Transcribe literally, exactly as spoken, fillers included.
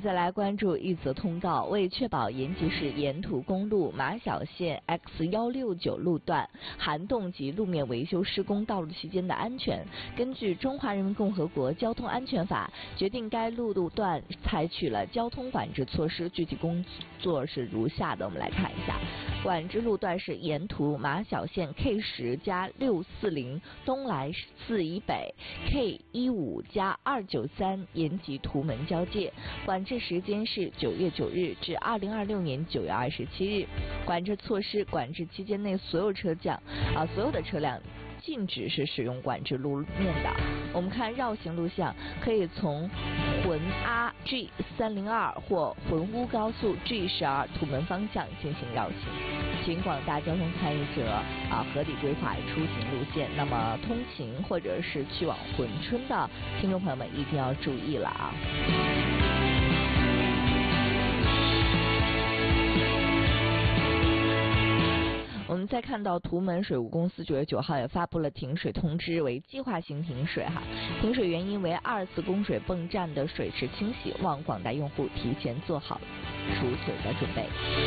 再来关注一则通告，为确保延吉市沿途公路马小线 X 一六九路段涵洞及路面维修施工道路期间的安全，根据《中华人民共和国交通安全法》，决定该路路段采取了交通管制措施。具体工作是如下的，我们来看一下。管制路段是沿途马小线 K 十加六四零东来寺以北 K 一五加二九三延吉图门交界，管制时间是九月九日至二零二六年九月二十七日。管制措施：管制期间内所有车辆啊，所有的车辆禁止是使用管制路面的。我们看绕行路线，可以从浑阿 G 三零二或浑乌高速 G 十二图门方向进行绕行，请广大交通参与者啊合理规划出行路线。那么通勤或者是去往珲春的听众朋友们一定要注意了啊！我们再看到图门水务公司九月九号也发布了停水通知，为计划性停水哈。停水原因为二次供水泵站的水池清洗，望广大用户提前做好储水的准备。